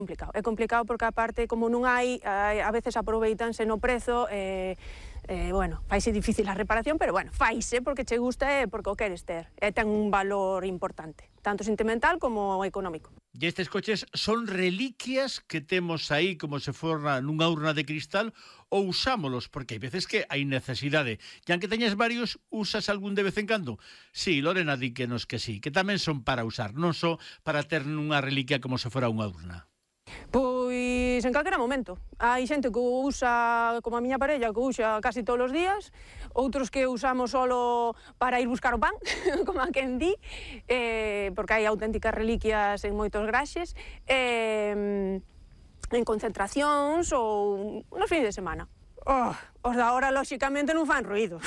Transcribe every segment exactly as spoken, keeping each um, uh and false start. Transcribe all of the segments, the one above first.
complicado. É complicado porque, aparte, como non hai, a veces aproveitanse no prezo, e, eh, bueno, faise difícil a reparación, pero, bueno, faise porque che gusta e porque o queres ter. E ten un valor importante, tanto sentimental como económico. E estes coches son reliquias que temos aí como se fora nunha urna de cristal, ou usámolos, porque hai veces que hai necesidade. E aunque teñas varios, usas algún de vez en cando? Sí, Lorena di que nos que sí, que tamén son para usar, non só para ter nunha reliquia como se fora unha urna. Pois en calquera momento. Hai xente que o usa, como a miña parella, que o usa casi todos os días, outros que usamos solo para ir buscar o pan, como a quen di, eh, porque hai auténticas reliquias en moitos graxes, eh, en concentracións ou nos fins de semana. Oh, os da hora, lóxicamente, non fan ruido.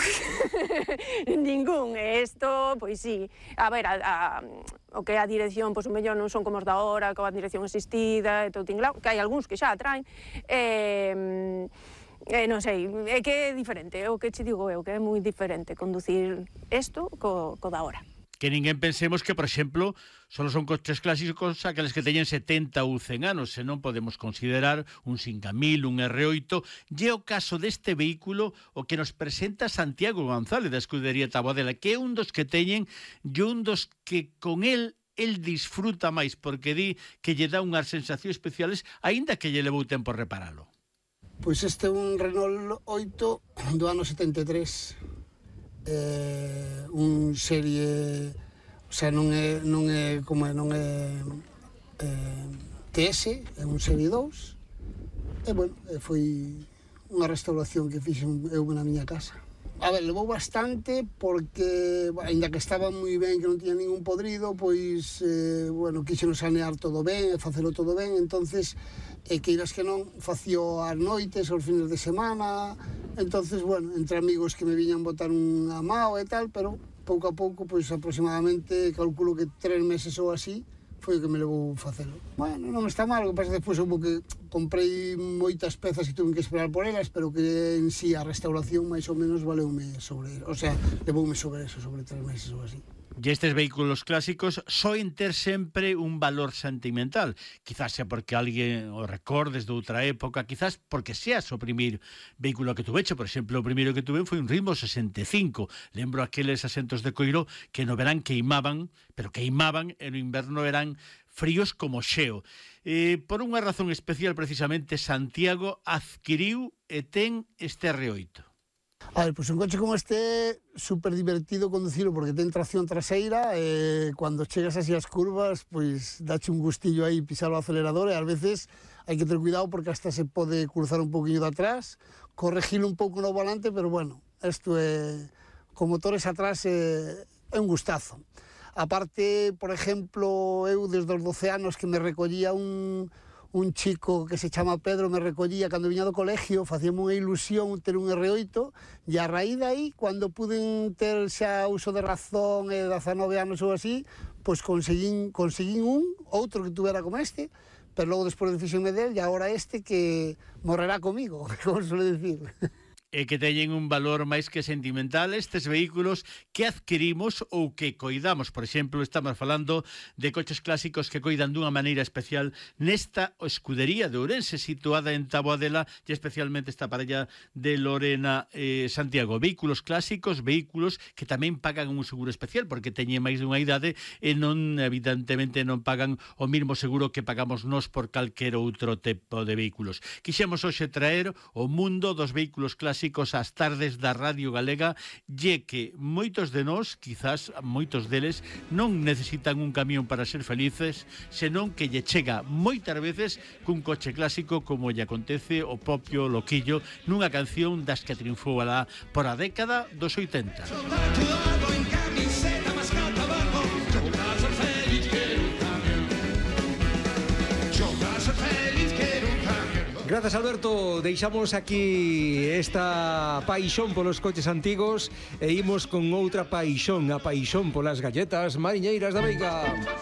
Ningún. E isto, pois sí. A ver, a, a, o que é a dirección, pois o mellor non son como os da hora, coa dirección asistida e todo tinglao, que hai algúns que xa atraen. E, e non sei, é que é diferente, é o que che digo eu, que é moi diferente conducir isto co, co da hora. Que ninguén pensemos que, por exemplo, só son coches clásicos aqueles que teñen setenta ou cen anos, senón podemos considerar un cinco mil, un erre oito. E o caso deste vehículo o que nos presenta Santiago González da Escudería Taboadela, que é un dos que teñen e un dos que con el el disfruta máis, porque di que lle dá unhas sensacións especiales, aínda que lle levou tempo reparalo. Pois este é un Renault oito do ano setenta e tres. Eh, un serie, o sea, non é, non é como é, non é eh, T S, é un serie dous, e, bueno, foi unha restauración que fixen eu na miña casa. A ver, levou bastante porque, ainda que estaba moi ben, que non tiña ningún podrido, pois, eh, bueno, quixeron sanear todo ben, e facelo todo ben, entonces, e que iras que non, facío ás noites, aos fines de semana, entonces, bueno, entre amigos que me viñan botar unha mao e tal, pero pouco a pouco, pois aproximadamente, calculo que tres meses ou así, foi o que me levou facelo. Bueno, non está mal, o que pasa despois houve que comprei moitas pezas e tuve que esperar por elas, pero que en sí a restauración máis ou menos valeume sobre, o sea, levoume sobre eso, sobre tres meses ou así. E estes vehículos clásicos soen ter sempre un valor sentimental. Quizás sea porque alguén o recordes de outra época, quizás porque seas o primeiro vehículo que tuveche. Por exemplo, o primeiro que tuve foi un Ritmo sesenta e cinco. Lembro aqueles asentos de coiro que no verán queimaban, pero queimaban, e no inverno eran fríos como xeo. Eh, por unha razón especial, precisamente, Santiago adquiriu e ten este erre oito. A ver, pois un coche como este é super divertido conducilo porque ten tracción traseira e cando chegas así as curvas, pois dache un gustillo aí pisar o acelerador e ás veces hai que ter cuidado porque hasta se pode cruzar un poquinho de atrás, corregilo un pouco no volante, pero bueno, isto é, con motores atrás é, é un gustazo. Aparte, por exemplo, eu desde os doce anos que me recollía un... un chico que se chama Pedro me recollía cando viña do colegio, facíame unha ilusión ter un erre oito, e a raíz de aí, cando puden ter xa uso de razón e dezanove anos ou así, pois conseguín, conseguín un, outro que tuvera como este, pero logo despois de fixenme del, e agora este que morrerá comigo, como suele decir. E que teñen un valor máis que sentimental estes vehículos que adquirimos ou que coidamos. Por exemplo, estamos falando de coches clásicos que coidan dunha maneira especial nesta escudería de Ourense, situada en Taboadela, e especialmente esta parella de Lorena e Santiago. Vehículos clásicos, vehículos que tamén pagan un seguro especial, porque teñen máis dunha idade e non, evidentemente, non pagan o mesmo seguro que pagamos nós por calquer outro tipo de vehículos. Quixemos hoxe traer o mundo dos vehículos clásicos ás tardes da Radio Galega, e que moitos de nós, quizás moitos deles, non necesitan un camión para ser felices, senón que lle chega moitas veces cun coche clásico, como lle acontece o propio Loquillo nunha canción das que triunfou alá por a década dos oitenta. Grazas, Alberto. Deixamos aquí esta paixón polos coches antigos e imos con outra paixón, a paixón polas galletas mariñeiras da Veiga.